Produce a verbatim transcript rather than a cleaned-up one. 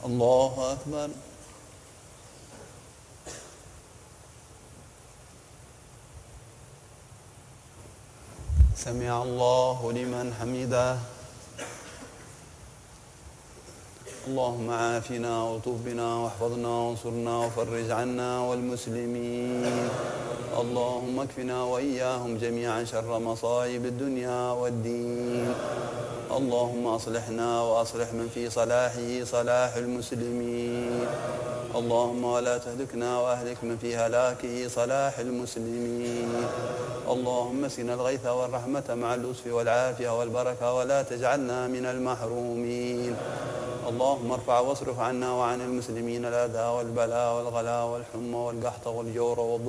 الله أكبر. سمع الله لمن حمده. اللهم عافنا والطف بنا واحفظنا وانصرنا وفرج عنا والمسلمين. اللهم اكفنا وإياهم جميعا شر مصائب الدنيا والدين. اللهم أصلحنا وأصلح من في صلاحه صلاح المسلمين. اللهم ولا تهلكنا وأهلك من في هلاكه صلاح المسلمين. اللهم اسقنا الغيث والرحمة مع اللطف والعافية والبركة ولا تجعلنا من المحرومين. اللهم ارفع واصرف عنا وعن المسلمين الأذى والبلاء والغلاء والحمى والقحط والجور والضر